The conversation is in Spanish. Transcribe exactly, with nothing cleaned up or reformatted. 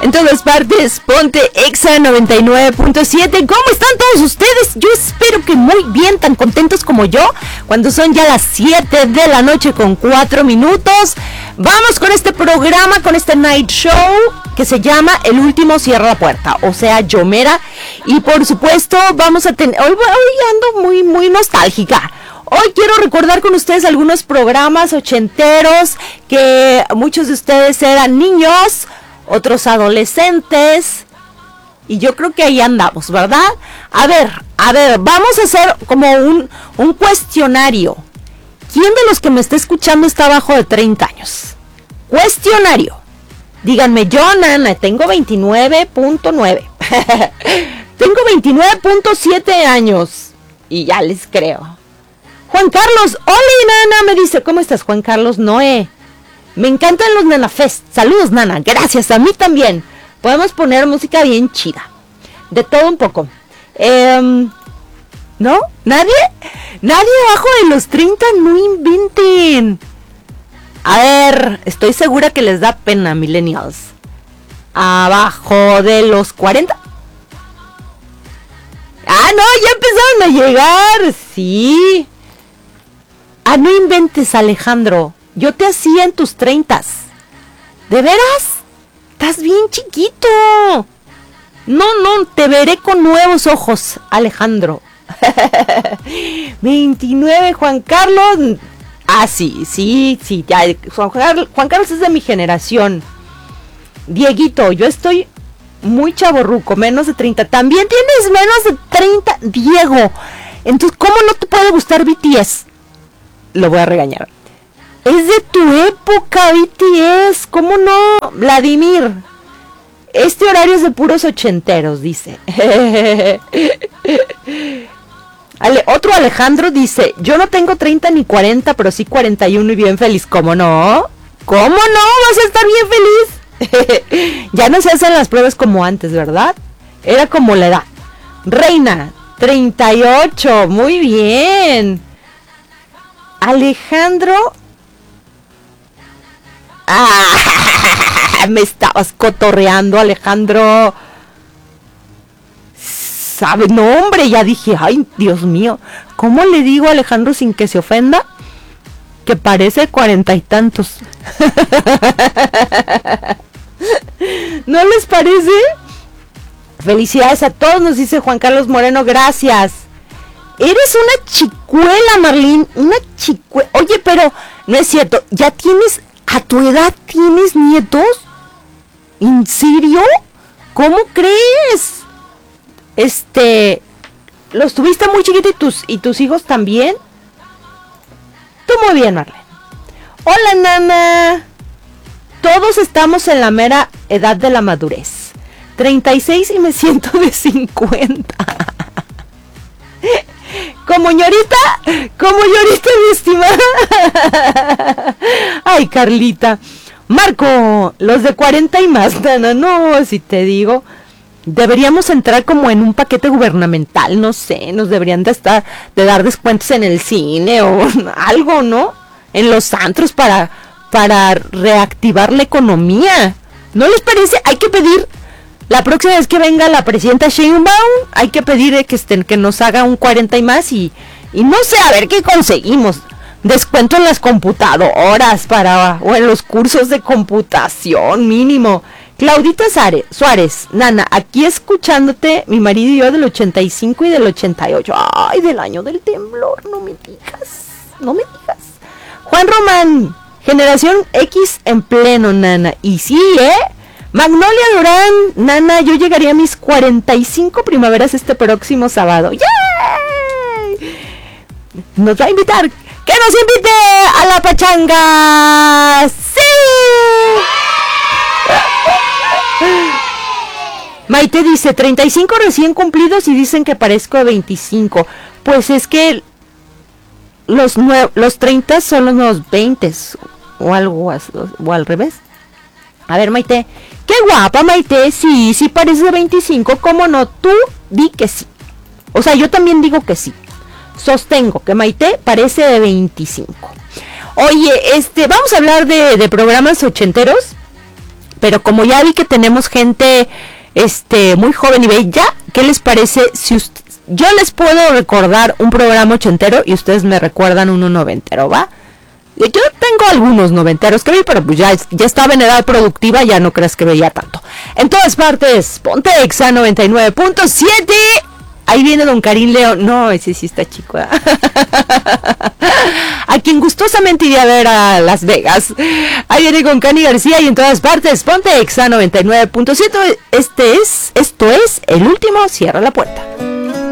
en todas partes, ponte Exa noventa y nueve punto siete. ¿Cómo están todos ustedes? Yo espero que muy bien, tan contentos como yo, cuando son ya las siete de la noche con cuatro minutos. Vamos con este programa, con este night show que se llama El Último Cierra la Puerta, o sea, Yomera. Y por supuesto vamos a tener, hoy, hoy ando muy, muy nostálgica. Hoy quiero recordar con ustedes algunos programas ochenteros que muchos de ustedes eran niños, otros adolescentes, y yo creo que ahí andamos, ¿verdad? A ver, a ver, vamos a hacer como un, un cuestionario. ¿Quién de los que me está escuchando está abajo de treinta años? Cuestionario. Díganme, yo, Nana, tengo veintinueve punto nueve. Tengo veintinueve punto siete años. Y ya les creo. Juan Carlos, hola Nana, me dice, ¿cómo estás Juan Carlos? Noé, me encantan los Nana Fest, saludos Nana, gracias, a mí también. Podemos poner música bien chida, de todo un poco. eh, ¿No? ¿Nadie? Nadie abajo de los treinta, no inventen. A ver, estoy segura que les da pena, millennials. Abajo de los cuarenta. Ah, no, ya empezaron a llegar, sí. Ah, no inventes, Alejandro. Yo te hacía en tus treintas. ¿De veras? Estás bien chiquito. No, no, te veré con nuevos ojos, Alejandro. veintinueve, Juan Carlos. Ah, sí, sí, sí. Ya, Juan Carlos, Juan Carlos es de mi generación. Dieguito, yo estoy muy chavorruco, menos de treinta. También tienes menos de treinta, Diego. Entonces, ¿cómo no te puede gustar B T S? Lo voy a regañar. Es de tu época, B T S. ¿Cómo no? Vladimir. Este horario es de puros ochenteros, dice. Ale, otro Alejandro dice, yo no tengo treinta ni cuarenta, pero sí cuarenta y uno y bien feliz. ¿Cómo no? ¿Cómo no? Vas a estar bien feliz. Ya no se hacen las pruebas como antes, ¿verdad? Era como la edad. Reina, treinta y ocho. Muy bien. Alejandro. Ah, me estabas cotorreando, Alejandro. ¿Sabe? No, hombre, ya dije, ay, Dios mío. ¿Cómo le digo a Alejandro sin que se ofenda? Que parece cuarenta y tantos. ¿No les parece? Felicidades a todos, nos dice Juan Carlos Moreno, gracias. Eres una chicuela, Marlene, una chicuela. Oye, pero no es cierto, ¿ya tienes, a tu edad tienes nietos? ¿En serio? ¿Cómo crees? Este, ¿los tuviste muy chiquitos y tus, y tus hijos también? Tú muy bien, Marlene. Hola, Nana. Todos estamos en la mera edad de la madurez. treinta y seis y me siento de cincuenta. Como ñorita, como ñorita, mi estimada. Ay, Carlita. Marco, los de cuarenta y más, Nana, no, si te digo, deberíamos entrar como en un paquete gubernamental, no sé, nos deberían de estar, de dar descuentos en el cine o algo, ¿no? En los antros para, para reactivar la economía. ¿No les parece? Hay que pedir. La próxima vez que venga la presidenta Sheinbaum, hay que pedir que, estén, que nos haga un cuarenta y más y, y no sé, a ver qué conseguimos. Descuento en las computadoras para, o en los cursos de computación mínimo. Claudita Suárez, Suárez, Nana, aquí escuchándote, mi marido y yo del ochenta y cinco y del ochenta y ocho. Ay, del año del temblor, no me digas, no me digas. Juan Román, generación X en pleno, Nana. Y sí, ¿eh? Magnolia Durán, Nana, yo llegaría a mis cuarenta y cinco primaveras este próximo sábado. ¡Yay! Nos va a invitar. ¡Que nos invite a la pachanga! ¡Sí! Maite dice, treinta y cinco recién cumplidos y dicen que parezco de veinticinco. Pues es que los, nue- los treinta son los nuevos veinte o algo así, o al revés. A ver, Maite. ¡Qué guapa, Maite! Sí, sí parece de veinticinco. ¿Cómo no? Tú di que sí. O sea, yo también digo que sí. Sostengo que Maite parece de veinticinco. Oye, este, vamos a hablar de, de programas ochenteros. pero como ya vi que tenemos gente este muy joven y bella, ¿qué les parece si usted, yo les puedo recordar un programa ochentero y ustedes me recuerdan uno noventero, ¿va? Yo tengo algunos noventeros que vi, pero pues ya, ya estaba en edad productiva, ya no creas que veía tanto. En todas partes, ponte Exa noventa y nueve punto siete. Ahí viene don Karim León. No, ese sí está chico, ¿eh? A quien gustosamente iría a ver a Las Vegas. Ahí viene con Cani García y en todas partes, ponte Exa noventa y nueve punto siete. Este es, esto es el último, cierra la puerta.